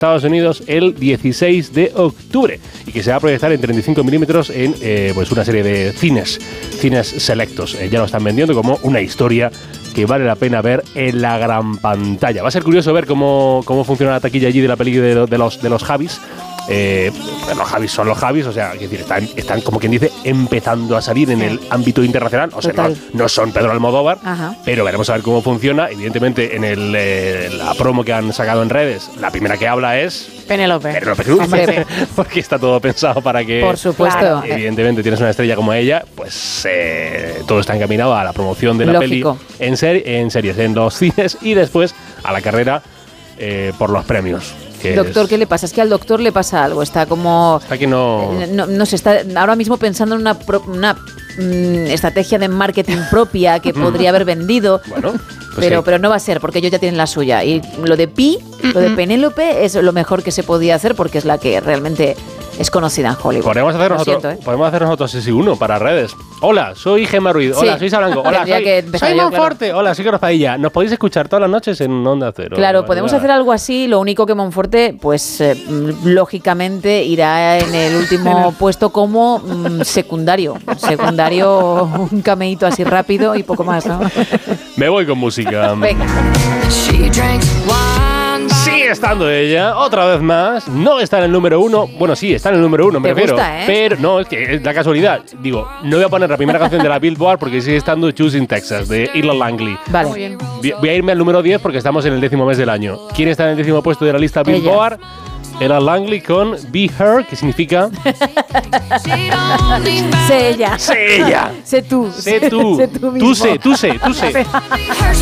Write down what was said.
Estados Unidos el 16 de octubre y que se va a proyectar en 35 milímetros en pues una serie de cines selectos. Ya lo están vendiendo como una historia que vale la pena ver en la gran pantalla. Va a ser curioso ver cómo funciona la taquilla allí de la peli de los Javis. Los Javis son los Javis, o sea, es decir, están como quien dice empezando a salir en el ámbito internacional, o sea, no son Pedro Almodóvar. Ajá. Pero veremos a ver cómo funciona. Evidentemente en la promo que han sacado en redes, la primera que habla es Penélope Cruz, porque está todo pensado para que, por supuesto, evidentemente tienes una estrella como ella, pues todo está encaminado a la promoción de la peli en series, en los cines y después a la carrera por los premios. Doctor, ¿qué le pasa? Es que al doctor le pasa algo. Está como... Está que no se está ahora mismo pensando en una estrategia de marketing propia que podría haber vendido. Bueno, pues pero no va a ser, porque ellos ya tienen la suya. Y lo de Penélope es lo mejor que se podía hacer porque es la que realmente es conocida en Hollywood. Podemos hacer nosotros ese uno para redes. Hola, soy Gemma Ruiz. Hola, soy Sarango. Hola, soy Monforte. Hola, soy Corozadilla. Nos podéis escuchar todas las noches en Onda Cero. Claro, podemos hacer algo así. Lo único que Monforte, pues lógicamente irá en el último puesto como secundario. Un cameíto así rápido y poco más, ¿no? Me voy con música. Venga. Sigue estando ella, otra vez más. No está en el número 1. Bueno, sí, está en el número 1, me refiero. Gusta, ¿eh? Pero no, es que es la casualidad. Digo, no voy a poner la primera canción de la Billboard porque sigue estando Choosing Texas, de Ella Langley. Vale. Muy bien. Voy a irme al número 10 porque estamos en el 10º mes del año. ¿Quién está en el 10º puesto de la lista Billboard? Ella Langley con Be Her, que significa... Sé ella. Sé ella. Sé tú. Sé tú. Sé tú mismo. Tú sé.